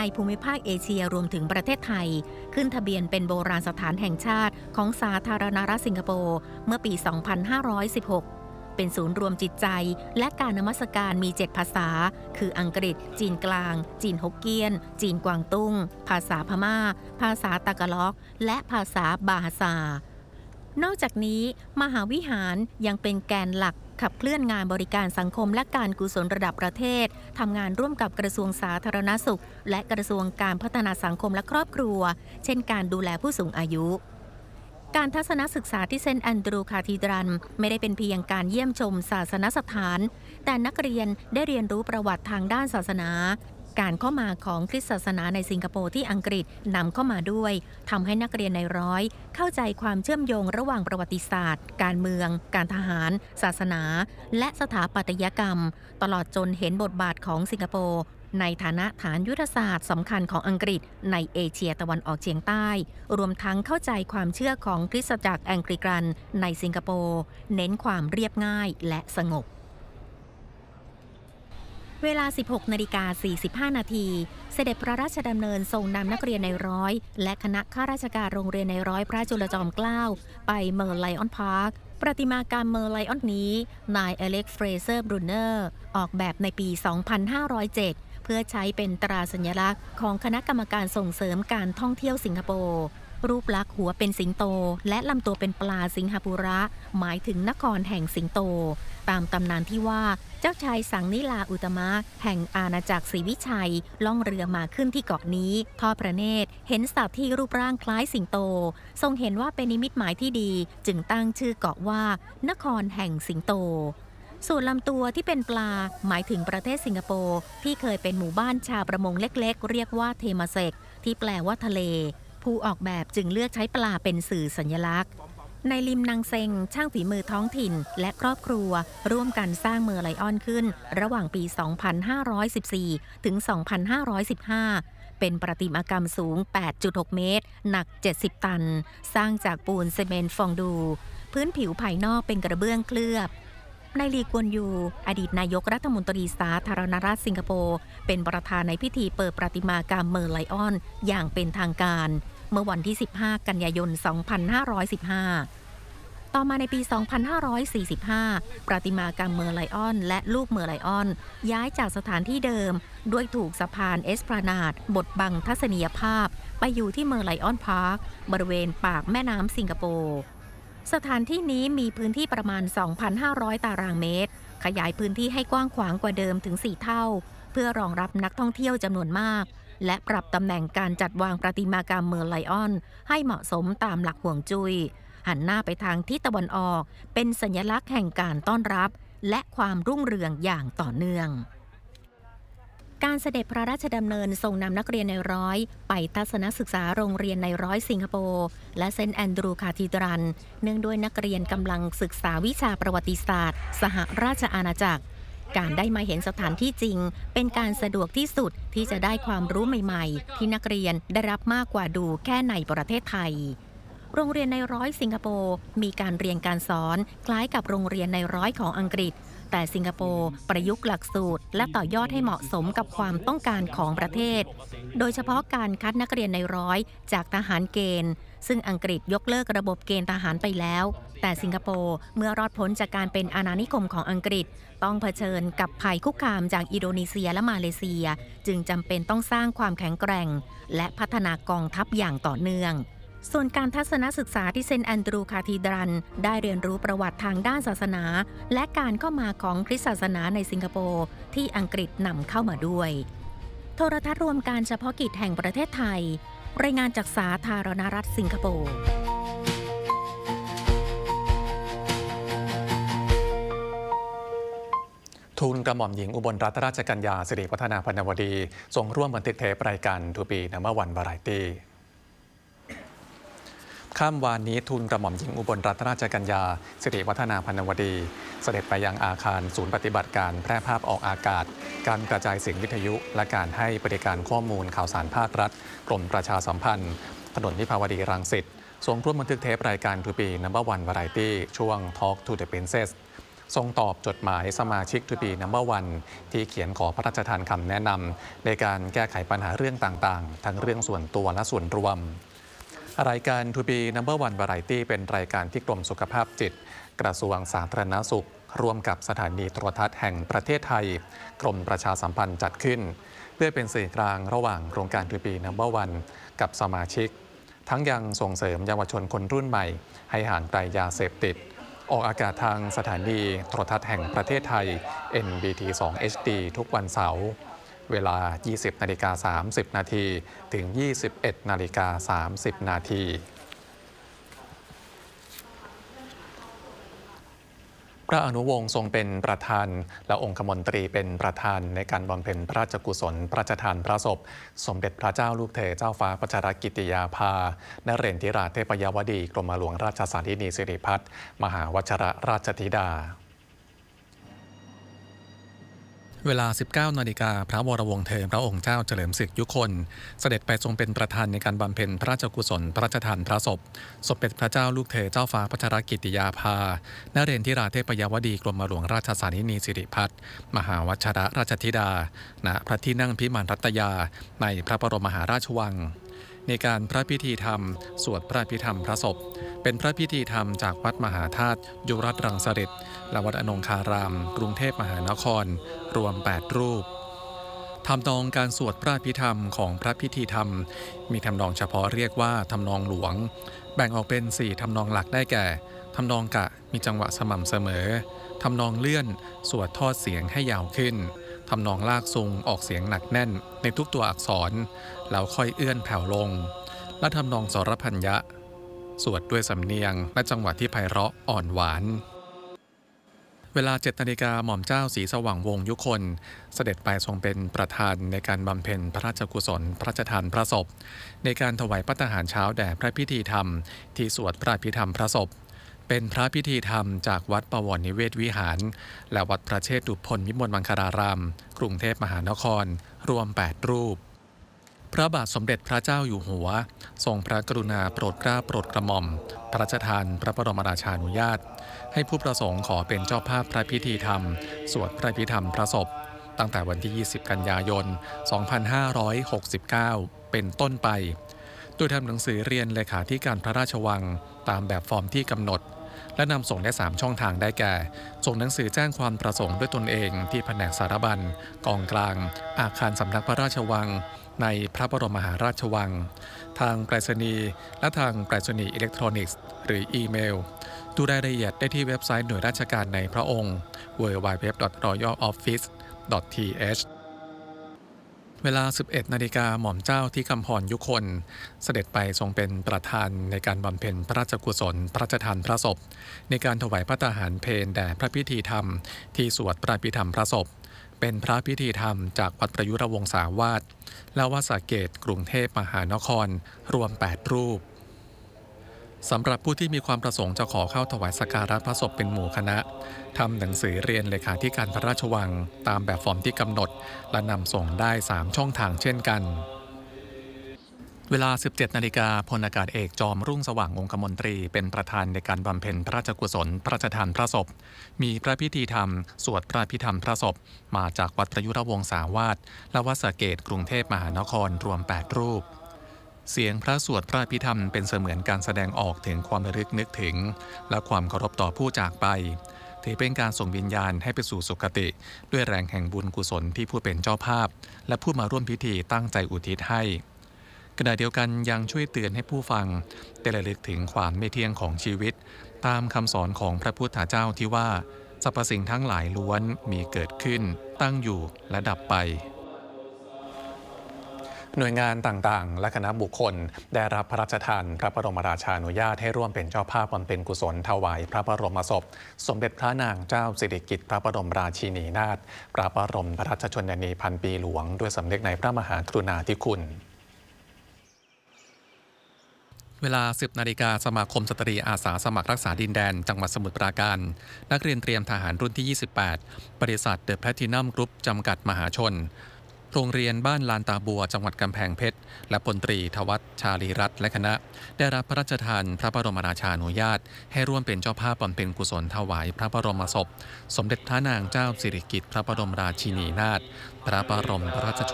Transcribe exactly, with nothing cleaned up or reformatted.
ภูมิภาคเอเชียรวมถึงประเทศไทยขึ้นทะเบียนเป็นโบราณสถานแห่งชาติของสาธารณรัฐสิงคโปร์เมื่อปี สองพันห้าร้อยสิบหก เป็นศูนย์รวมจิตใจและการนมัสการมีเจ็ดภาษาคืออังกฤษจีนกลางจีนฮกเกี้ยนจีนกวางตุ้งภาษาพม่าภาษาตากาล็อกและภาษาบาฮาซานอกจากนี้มหาวิหารยังเป็นแกนหลักขับเคลื่อนงานบริการสังคมและการกุศลระดับประเทศทำงานร่วมกับกระทรวงสาธารณสุขและกระทรวงการพัฒนาสังคมและครอบครัวเช่นการดูแลผู้สูงอายุการทัศนศึกษาที่เซนต์แอนดรูว์คาธีดรัลไม่ได้เป็นเพียงการเยี่ยมชมศาสนสถานแต่นักเรียนได้เรียนรู้ประวัติทางด้านศาสนาการเข้ามาของคริสตศาสนาในสิงคโปร์ที่อังกฤษนำเข้ามาด้วยทำให้นักเรียนในร้อยเข้าใจความเชื่อมโยงระหว่างประวัติศาสตร์การเมืองการทหารศาสนาและสถาปัตยกรรมตลอดจนเห็นบทบาทของสิงคโปร์ในฐานะฐานยุทธศาสตร์สำคัญของอังกฤษในเอเชียตะวันออกเฉียงใต้รวมทั้งเข้าใจความเชื่อของคริสตจักรแองกลิกันในสิงคโปร์เน้นความเรียบง่ายและสงบเวลา สิบหกนาฬิกาสี่สิบห้านาทีเสด็จพระราชดำเนินทรงนำนักเรียนในร้อยและคณะข้าราชการโรงเรียนในร้อยพระจุลจอมเกล้าไปเมอร์ไลออนพาร์คประติมากรรมเมอร์ไลออนนี้นายอเล็กซ์เฟรเซอร์บรูเนอร์ออกแบบในปี สองพันห้าร้อยเจ็ด เพื่อใช้เป็นตราสัญลักษณ์ของคณะกรรมการส่งเสริมการท่องเที่ยวสิงคโปร์รูปลักษณ์หัวเป็นสิงโตและลำตัวเป็นปลาสิงหปุระหมายถึงนครแห่งสิงโตตามตำนานที่ว่าเจ้าชายสังนิลาอุตมะแห่งอาณาจักรศรีวิชัยล่องเรือมาขึ้นที่เกาะนี้ทอดพระเนตรเห็นสัตว์ที่รูปร่างคล้ายสิงโตทรงเห็นว่าเป็นนิมิตหมายที่ดีจึงตั้งชื่อเกาะว่านครแห่งสิงโตส่วนลำตัวที่เป็นปลาหมายถึงประเทศสิงคโปร์ที่เคยเป็นหมู่บ้านชาวประมงเล็กๆเรียกว่าเทมาเซกที่แปลว่าทะเลผู้ออกแบบจึงเลือกใช้ปลาเป็นสื่อสัญลักษณ์ในลิมนางเซงช่างฝีมือท้องถิ่นและครอบครัวร่วมกันสร้างเมอร์ไลออนขึ้นระหว่างปี สองพันห้าร้อยสิบสี่ ถึง สองพันห้าร้อยสิบห้า เป็นประติมากรรมสูง แปดจุดหก เมตรหนัก เจ็ดสิบ ตันสร้างจากปูนซีเมนต์ฟองดูพื้นผิวภายนอกเป็นกระเบื้องเคลือบนายลีกวนยูอดีตนายกรัฐมนตรีสาธารณรัฐสิงคโปร์เป็นประธานในพิธีเปิดประติมากรรมเมอร์ไลออนอย่างเป็นทางการเมื่อวันที่ สิบห้า กันยายน สองพันห้าร้อยสิบห้า ต่อมาในปี สองพันห้าร้อยสี่สิบห้า ประติมากรรมเมอร์ไลออนและลูกเมอร์ไลออนย้ายจากสถานที่เดิมด้วยถูกสะพานเอสพลานาดบดบังทัศนียภาพไปอยู่ที่เมอร์ไลออนพาร์คบริเวณปากแม่น้ำสิงคโปร์สถานที่นี้มีพื้นที่ประมาณ สองพันห้าร้อย ตารางเมตรขยายพื้นที่ให้กว้างขวางกว่าเดิมถึง สี่ เท่าเพื่อรองรับนักท่องเที่ยวจำนวนมากและปรับตำแหน่งการจัดวางประติมากรรมเมอร์ไลออนให้เหมาะสมตามหลักห่วงจุ้ยหันหน้าไปทางทิศตะวันออกเป็นสัญลักษณ์แห่งการต้อนรับและความรุ่งเรืองอย่างต่อเนื่องการเสด็จพระราชดำเนินทรงนำนักเรียนในร้อยไปทัศนศึกษาโรงเรียนในร้อยสิงคโปร์และเซนต์แอนดรูว์คาธีดรัลเนื่องด้วยนักเรียนกำลังศึกษาวิชาประวัติศาสตร์สหราชอาณาจักรการได้มาเห็นสถานที่จริงเป็นการสะดวกที่สุดที่จะได้ความรู้ใหม่ๆที่นักเรียนได้รับมากกว่าดูแค่ในประเทศไทยโรงเรียนในร้อยสิงคโปร์มีการเรียนการสอนคล้ายกับโรงเรียนในร้อยของอังกฤษแต่สิงคโปร์ประยุกต์หลักสูตรและต่อยอดให้เหมาะสมกับความต้องการของประเทศโดยเฉพาะการคัดนักเรียนในร้อยจากทหารเกณฑ์ซึ่งอังกฤษยกเลิกระบบเกณฑ์ทหารไปแล้วแต่สิงคโปร์เมื่อรอดพ้นจากการเป็นอาณานิคมของอังกฤษต้องเผชิญกับภัยคุกคามจากอินโดนีเซียและมาเลเซียจึงจำเป็นต้องสร้างความแข็งแกร่งและพัฒนากองทัพอย่างต่อเนื่องส่วนการทัศนศึกษาที่เซนต์แอนดรูว์คาธีดรัลได้เรียนรู้ประวัติทางด้านศาสนาและการเข้ามาของคริสตศาสนาในสิงคโปร์ที่อังกฤษนำเข้ามาด้วยโทรทัศน์รวมการเฉพาะกิจแห่งประเทศไทยรายงานจากสาธารณรัฐสิงคโปร์ทูลกระหม่อมหญิงอุบลรัตนราชกัญญาสิริวัฒนาพรรณวดีทรงร่วมบันทึกเทปรายการทูบีนัมเบอร์วันวาไรตี้ค่ำวานนี้ทูลกระหม่อมหญิงอุบลรัตนราชกัญญาสิริวัฒนาพรรณวดีเสด็จไปยังอาคารศูนย์ปฏิบัติการแพร่ภาพออกอากาศการกระจายเสียงวิทยุและการให้บริการข้อมูลข่าวสารภาครัฐกรมประชาสัมพันธ์ถนนวิภาวดีรังสิตทรงร่วมบันทึกเทปรายการทูบีนัมเบอร์วันวาไรตี้ช่วง Talk to the Princess ทรงตอบจดหมายสมาชิก ทู บี นัมเบอร์ วัน ที่เขียนขอพระราชทานคำแนะนำในการแก้ไขปัญหาเรื่องต่างๆทั้งเรื่องส่วนตัวและส่วนรวมรายการ ทู บี นัมเบอร์ วัน Variety เป็นรายการที่กรมสุขภาพจิตกระทรวงสาธารณสุขร่วมกับสถานีโทรทัศน์แห่งประเทศไทยกรมประชาสัมพันธ์จัดขึ้นเพื่อเป็นสื่อกลางระหว่างโครงการ ทู บี นัมเบอร์ วัน กับสมาชิกทั้งยังส่งเสริมเยาวชนคนรุ่นใหม่ให้ห่างไกลยาเสพติดออกอากาศทางสถานีโทรทัศน์แห่งประเทศไทย เอ็น บี ที ทู เอช ดี ทุกวันเสาร์เวลา ยี่สิบนาฬิกาสามสิบนาทีถึง ยี่สิบเอ็ดนาฬิกาสามสิบนาทีพระอนุวงศ์ทรงเป็นประธานและองคมนตรีเป็นประธานในการบำเพ็ญพระราชกุศลพระราชทานพระศพสมเด็จพระเจ้าลูกเธอเจ้าฟ้าพัชรกิติยาภานเรนทิราเทพยวดีกรมหลวงราชสารินีสิริพัฒน์มหาวชิรราชธิดาเวลา สิบเก้านาฬิกาพระวรวงศ์เธอพระองค์เจ้าเฉลิมศึกยุคนเสด็จไปทรงเป็นประธานในการบำเพ็ญพระราชกุศลพระราชทานพระศพสมเด็จพระเจ้าลูกเธอเจ้าฟ้าพัชรกิติยาภานเรนทิราเทพยวดีกรมหลวงราชสารินีสิริพัฒน์มหาวชิรราชธิดาณพระที่นั่งพิมานรัตยาในพระบรมมหาราชวังในการพระพิธีธรรมสวดพระพิธรรมพระศพเป็นพระพิธีธรรมจากวัดมหาธาตุยุรัตรังสฤษและวัดอนงคารามกรุงเทพมหานครรวมแปดรูปทำนองการสวดพระพิธรรมของพระพิธีธรรมมีทำนองเฉพาะเรียกว่าทำนองหลวงแบ่งออกเป็นสี่ทำนองหลักได้แก่ทำนองกะมีจังหวะสม่ำเสมอทำนองเลื่อนสวดทอดเสียงให้ยาวขึ้นทำนองลากทรงออกเสียงหนักแน่นในทุกตัวอักษรแล้วค่อยเอื้อนแผ่วลงและทำนองสรพัญญะสวดด้วยสำเนียงและจังหวะที่ไพเราะอ่อนหวานเวลา เจ็ดนาฬิกาหม่อมเจ้าศรีสว่างวงศ์ยุคนเสด็จไปทรงเป็นประธานในการบำเพ็ญพระราชกุศลพระราชทานพระศพในการถวายภัตตาหารเช้าแด่พระพิธีธรรมที่สวดพระพิธรรมพระศพเป็นพระพิธีธรรมจากวัดปวรนิเวศวิหารและวัดพระเชตุพนวิมลมังคลารามกรุงเทพมหานครรวมแปดรูปพระบาทสมเด็จพระเจ้าอยู่หัวทรงพระกรุณาโปรดเกล้าโปรดกระหม่อมพระราชทานพระบรมราชานุญาตให้ผู้ประสงค์ขอเป็นเจ้าภาพพระพิธีธรรมสวดพระพิธรรมพระศพตั้งแต่วันที่ยี่สิบกันยายนสองพันห้าร้อยหกสิบเก้าเป็นต้นไปโดยทำหนังสือเรียนเลขาธิการพระราชวังตามแบบฟอร์มที่กำหนดและนำส่งได้สามช่องทางได้แก่ส่งหนังสือแจ้งความประสงค์ด้วยตนเองที่แผนกสารบัญกองกลางอาคารสำนักพระราชวังในพระบรมมหาราชวังทางไปรษณีย์และทางไปรษณีย์อิเล็กทรอนิกส์หรืออีเมลดูรายละเอียดได้ที่เว็บไซต์หน่วยราชการในพระองค์ ดับเบิลยู ดับเบิลยู ดับเบิลยู ดอท รอยัล ออฟฟิศ ดอท ที เอช เวลา สิบเอ็ดนาฬิกาหม่อมเจ้าที่คำพรยุคนเสด็จไปทรงเป็นประธานในการบำเพ็ญพระราชกุศลพระราชทานพระศพในการถวายภัตตาหารเพลแด่พระพิธีธรรมที่สวดพระพิธรรมพระศพเป็นพระพิธีธรรมจากวัดประยุรวงศาวาสและวัดสระเกษกรุงเทพมหานครรวมแปดรูปสำหรับผู้ที่มีความประสงค์จะขอเข้าถวายสักการะพระศพเป็นหมู่คณะทำหนังสือเรียนเลขาธิการพระราชวังตามแบบฟอร์มที่กำหนดและนำส่งได้สามช่องทางเช่นกันเวลา สิบเจ็ดนาฬิกาพลอากาศเอกจอมรุ่งสว่างองคมนตรีเป็นประธานในการบำเพ็ญพระราชกุศลพระราชทานพระศพมีพระพิธีธรรมสวดพระพิธรรมพระศพมาจากวัดประยุรวงศาวาสและวัดสระเกษกรุงเทพมหานครรวมแปดรูปเสียงพระสวดพระพิธรรมเป็นเสมือนการแสดงออกถึงความระลึกนึกถึงและความเคารพต่อผู้จากไปถือเป็นการส่งวิญญาณให้ไปสู่สุคติด้วยแรงแห่งบุญกุศลที่ผู้เป็นเจ้าภาพและผู้มาร่วมพิธีตั้งใจอุทิศให้ขณะเดียวกันยังช่วยเตือนให้ผู้ฟังได้ระลึกถึงความไม่เที่ยงของชีวิตตามคำสอนของพระพุทธเจ้าที่ว่าสรรพสิ่งทั้งหลายล้วนมีเกิดขึ้นตั้งอยู่และดับไปหน่วยงานต่างๆและคณะบุคคลได้รับพระราชทานพระบรมราชานุญาตให้ร่วมเป็นเจ้าภาพบำเพ็ญกุศลถวายพระบรมศพสมเด็จพระนางเจ้าสิริกิติ์พระบรมราชินีนาถพระบรมราชชนนีพันปีหลวงด้วยสำนึกในพระมหากรุณาธิคุณเวลา สิบนาฬิกาสมาคมสตรีอาสาสมัครรักษาดินแดนจังหวัดสมุทรปราการนักเรียนเตรียมทหารรุ่นที่ยี่สิบแปดบริษัทเดอะแพลทินัมกรุ๊ปจำกัดมหาชนโรงเรียนบ้านลานตาบัวจังหวัดกำแพงเพชรและพลตรีทวัฒน์ชาลีรัตน์และคณะได้รับพระราชทานพระบรมราชานุญาตให้ร่วมเป็นเจ้าภาพบำเพ็ญกุศลถวายพระบรมศพสมเด็จพระนางเจ้าสิริกิติ์พระบรมราชินีนาถพระบรมราชช